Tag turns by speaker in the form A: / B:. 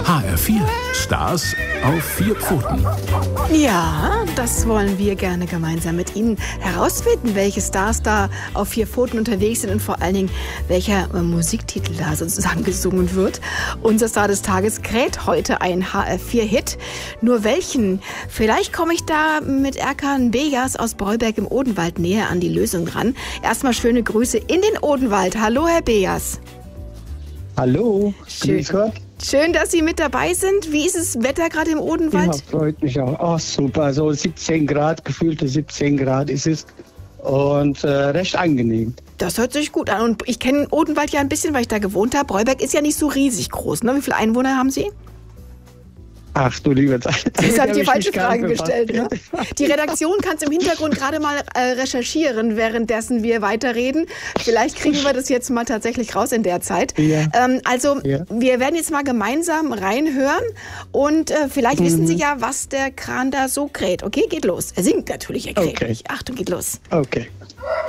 A: HR4, Stars auf 4 Pfoten.
B: Ja, das wollen wir gerne gemeinsam mit Ihnen herausfinden, welche Stars da auf 4 Pfoten unterwegs sind und vor allen Dingen, welcher Musiktitel da sozusagen gesungen wird. Unser Star des Tages kräht heute einen HR4-Hit. Nur welchen? Vielleicht komme ich da mit Erkan Begas aus Breuberg im Odenwald näher an die Lösung dran. Erstmal schöne Grüße in den Odenwald. Hallo, Herr Begas.
C: Hallo,
B: grüß Gott. Schön, dass Sie mit dabei sind. Wie ist das Wetter gerade im Odenwald?
C: Ja, freut mich auch. Ach, super. So 17 Grad, gefühlte 17 Grad ist es. Und recht angenehm.
B: Das hört sich gut an. Und ich kenne Odenwald ja ein bisschen, weil ich da gewohnt habe. Breuberg ist ja nicht so riesig groß, ne? Wie viele Einwohner haben Sie?
C: Ach du liebe Zeit.
B: Jetzt habe ich die falsche Frage gestellt. Ne? Die Redaktion kann es im Hintergrund gerade mal recherchieren, währenddessen wir weiterreden. Vielleicht kriegen wir das jetzt mal tatsächlich raus in der Zeit. Ja. Wir werden jetzt mal gemeinsam reinhören und vielleicht wissen Sie ja, was der Kran da so kräht. Okay, geht los. Er singt natürlich, er kräht nicht. Achtung, geht los.
C: Okay.